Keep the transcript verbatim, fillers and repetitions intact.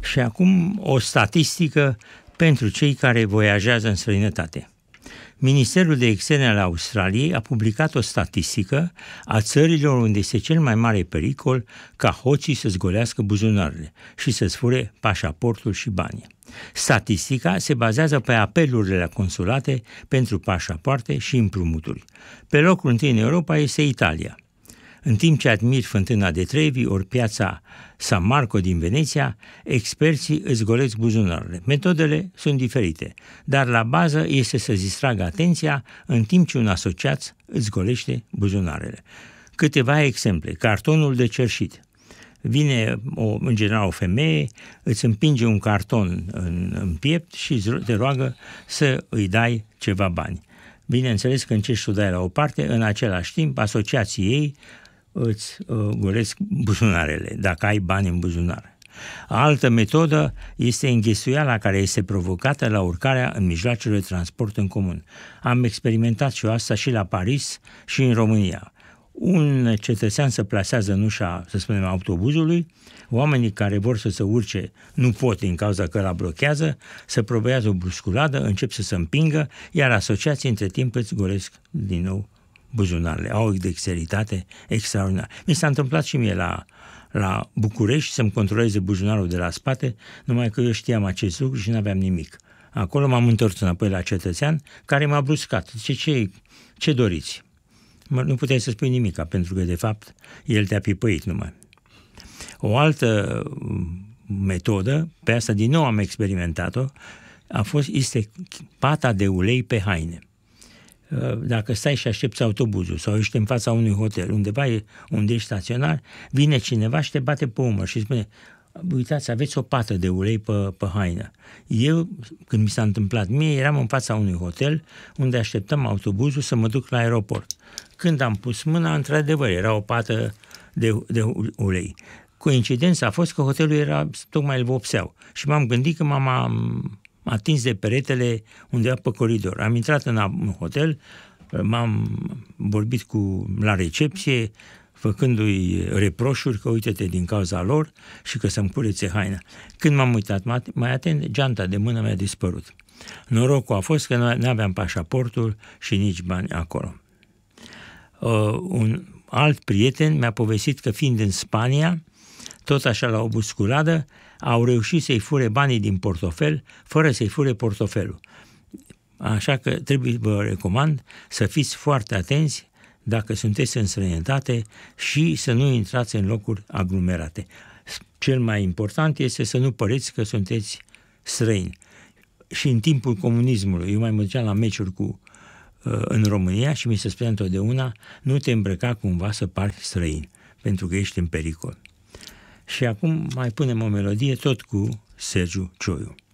Și acum o statistică pentru cei care voiajează în străinătate. Ministerul de Externe al Australiei a publicat o statistică a țărilor unde este cel mai mare pericol ca hoții să-ți golească buzunarele și să-ți fure pașaportul și banii. Statistica se bazează pe apelurile la consulate pentru pașapoarte și împrumuturi. Pe locul întâi în Europa este Italia. În timp ce admiri Fântâna de Trevi ori piața San Marco din Veneția, experții îți golesc buzunarele. Metodele sunt diferite, dar la bază este să-ți distragă atenția în timp ce un asociat îți golește buzunarele. Câteva exemple. Cartonul de cerșit. Vine o, în general o femeie, îți împinge un carton în, în piept și te roagă să îi dai ceva bani. Bineînțeles că încerci să o dai la o parte, în același timp asociații ei îți uh, golesc buzunarele, dacă ai bani în buzunar. Altă metodă este înghesuiala care este provocată la urcarea în mijloacele de transport în comun. Am experimentat și eu asta și la Paris și în România. Un cetățean se plasează în ușa, să spunem, autobuzului, oamenii care vor să se urce nu pot din cauza că la blochează, se probează o brusculadă, încep să se împingă, iar asociații între timp îți golesc din nou buzunarele. Au o dexteritate extraordinară. Mi s-a întâmplat și mie la, la București să-mi controleze buzunarul de la spate, numai că eu știam acest lucru și nu aveam nimic. Acolo m-am întors înapoi la cetățean care m-a bruscat. Zice, ce, ce doriți? Nu puteai să spui nimica, pentru că, de fapt, el te-a pipăit numai. O altă metodă, pe asta din nou am experimentat-o, a fost, este pata de ulei pe haine. Dacă stai și aștepți autobuzul sau ești în fața unui hotel, undeva e, unde ești staționar, vine cineva și te bate pe umăr și spune, uitați, aveți o pată de ulei pe, pe haină. Eu, când mi s-a întâmplat mie, eram în fața unui hotel unde așteptam autobuzul să mă duc la aeroport. Când am pus mâna, într-adevăr, era o pată de, de ulei. Coincidența a fost că hotelul era, tocmai îl vopseau și m-am gândit că m-am atins de peretele undeva pe coridor. Am intrat în, în hotel, m-am vorbit cu la recepție, făcându-i reproșuri că uite-te din cauza lor și că să-mi curețe haina. Când m-am uitat mai atent, geanta de mână mi-a dispărut. Norocul a fost că nu aveam pașaportul și nici bani acolo. Uh, un alt prieten mi-a povestit că fiind în Spania, tot așa la o busculadă, au reușit să-i fure banii din portofel fără să-i fure portofelul. Așa că trebuie, vă recomand să fiți foarte atenți dacă sunteți în străinătate și să nu intrați în locuri aglomerate. Cel mai important este să nu păreți că sunteți străini. Și în timpul comunismului, eu mai mă duceam la meciuri cu, uh, în România și mi se spunea întotdeauna, nu te îmbrăca cumva să pari străin, pentru că ești în pericol. Și acum mai punem o melodie tot cu Sergiu Cioiu.